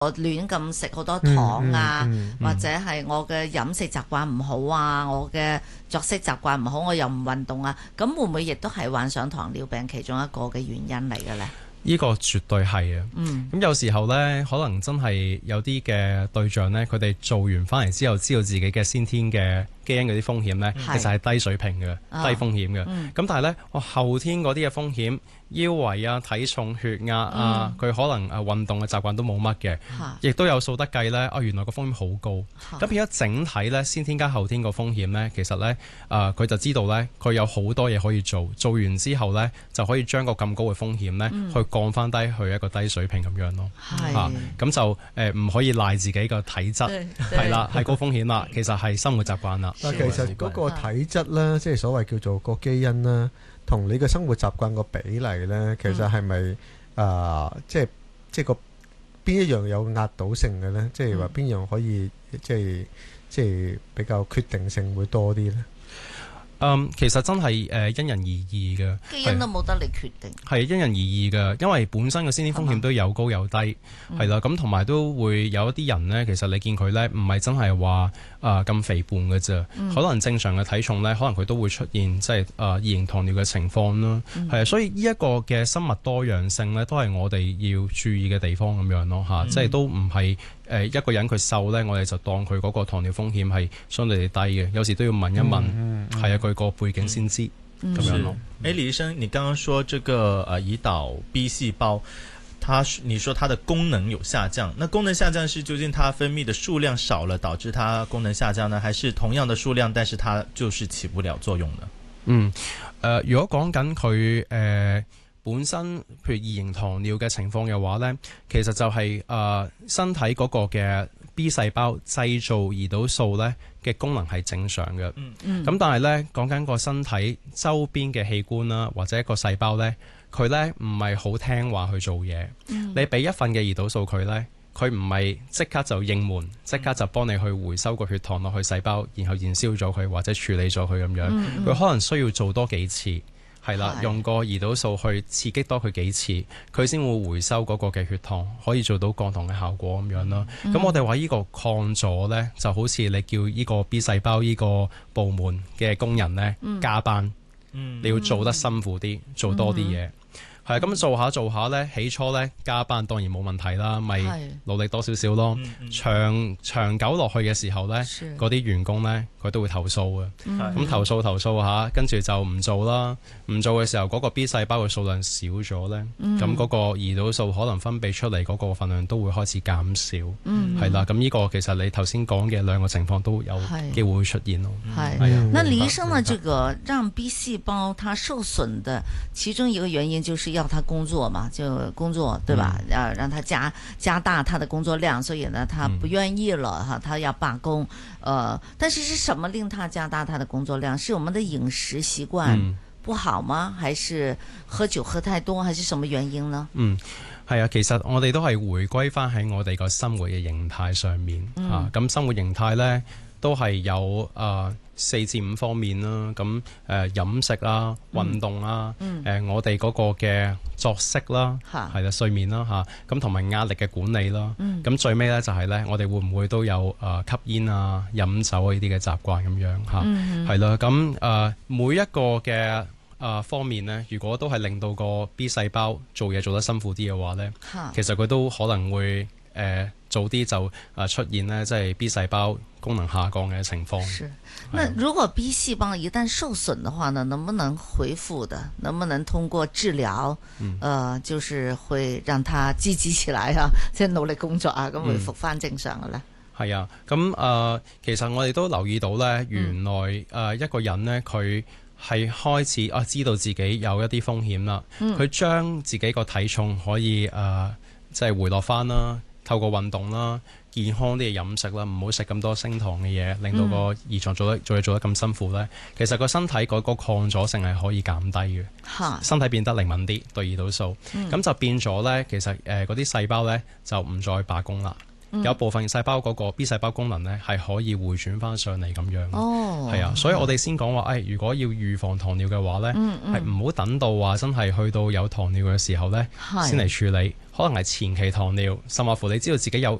我亂咁食好多糖啊，或者係我嘅飲食習慣唔好啊，我嘅作息習慣唔好，我又唔運動啊，咁會唔會亦都係患上糖尿病其中一個嘅原因嚟嘅呢？ 呢個絕對係啊！咁有時候呢，可能真係有啲嘅對象呢，佢哋做完翻嚟之後，知道自己嘅先天嘅基因嗰啲風險呢，其實係低水平嘅、低風險嘅。咁但係呢，我後天嗰啲嘅風險，腰圍啊、體重、血壓啊，佢可能運動嘅習慣都冇乜嘅，亦都有數得計呢。原來個風險好高。咁變咗整體呢，先天加後天個風險呢，其實呢，佢就知道呢，佢有好多嘢可以做，做完之後呢，就可以將個咁高嘅風險呢，去降翻低去一個低水平咁樣咯。咁就唔可以賴自己個體質係啦，係高風險啦。其實係生活習慣啦。 但其實嗰個體質咧，即係所謂叫做個基因啦，同你嘅生活習慣個比例咧，其實係咪即係個邊一樣有壓倒性嘅咧？即係話邊樣可以即係比較決定性會多啲咧？ 其實真係因人而異嘅， 基因都冇得你決定， 係因人而異嘅，因為本身嘅先天風險都有高有低，係啦，咁同埋都會有一啲人呢，其實你見佢呢，唔係真係話咁肥胖嘅啫，可能正常嘅體重呢，可能佢都會出現即係二型糖尿嘅情況啦，係啊，所以呢一個嘅生物多樣性呢，都係我哋要注意嘅地方咁樣咯嚇，即係都唔係一個人佢瘦呢，我哋就當佢嗰個糖尿風險係相對地低嘅，有時都要問一問，係啊，佢個背景先知咁樣咯。 李醫生，你剛剛說這個胰島 B 細胞，你說它的功能有下降，那功能下降是究竟它分泌的數量少了導致它功能下降呢，還是同樣的數量，但是它就是起不了作用呢？ 如果講緊佢本身譬如二型糖尿嘅情況嘅話呢，其實就係身體嗰個嘅 B 細胞製造胰島素呢嘅功能係正常嘅。咁但係呢，講緊個身體周邊嘅器官啦，或者一個細胞呢，佢呢唔係好聽話去做嘢。你俾一份嘅胰島素佢呢，佢唔係即刻就應門，即刻就幫你去回收個血糖落去細胞，然後燃燒咗佢或者處理咗佢咁樣。佢可能需要做多幾次。係啦，用個胰島素去刺激多佢幾次，佢先會回收嗰個嘅血糖，可以做到降糖嘅效果咁樣啦。咁我哋話呢個抗阻呢，就好似你叫呢個 B 細胞呢個部門嘅工人呢加班，你要做得辛苦啲，做多啲嘢。係咁做下呢，起初呢加班當然冇問題啦，咪努力多少少咯。長久落去嘅時候呢，嗰啲員工呢，佢都會投訴嘅。咁投訴下，跟住就唔做啦。唔做嘅時候，嗰個 B 細胞嘅數量少咗呢，咁嗰個胰島素可能分泌出嚟嗰個份量都會開始減少。係啦，咁呢個其實你頭先講嘅兩個情況都有機會出現咯。 那李醫生呢？這個讓 B 細胞它受損的其中一個原因就是要他工作嘛，就工作對吧？讓他加大他的工作量，所以呢，他不願意了哈，他要罷工。但是什麼令他加大他的工作量？是我們的飲食習慣不好嗎？還是喝酒喝太多？還是什麼原因呢？ 係啊，其實我哋都係回歸翻喺我哋個生活嘅形態上面嚇。咁生活形態呢，都係有4至5方面啦，咁飲食啦、運動啦，我哋嗰個嘅作息啦，係啦，睡眠啦嚇，咁同埋壓力嘅管理啦，咁最尾咧就係咧，我哋會唔會都有吸煙啊、飲酒啊呢啲嘅習慣咁樣嚇，係啦，咁每一個嘅方面呢，如果都係令到個 B 細胞做嘢做得辛苦啲嘅話呢，其實佢都可能會早啲就出現呢，即係 B 細胞功能下降嘅情況。 是，那如果 B 細胞一旦受損的話呢，能不能恢復的？能不能通過治療，就是會讓它積極起來啊，即係努力工作啊，咁恢復翻正常嘅咧？ 係啊，咁其實我哋都留意到呢，原來一個人呢，佢係開始知道自己有一啲風險啦，佢將自己個體重可以即係回落翻啦，透過運動啦、健康啲嘅飲食啦，唔好食咁多升糖嘅嘢，令到個胰臟做嘢做得咁辛苦呢。其實個身體嗰個抗阻性係可以減低嘅，身體變得靈敏啲對胰島素，咁就變咗呢。其實嗰啲細胞呢，就唔再罷工啦。有部分細胞嗰個 B 細胞功能呢，係可以回轉翻上嚟咁樣。係啊，所以我哋先講話，如果要預防糖尿嘅話呢，係唔好等到話真係去到有糖尿嘅時候呢，先嚟處理。 可能係前期糖尿，甚或乎你知道自己有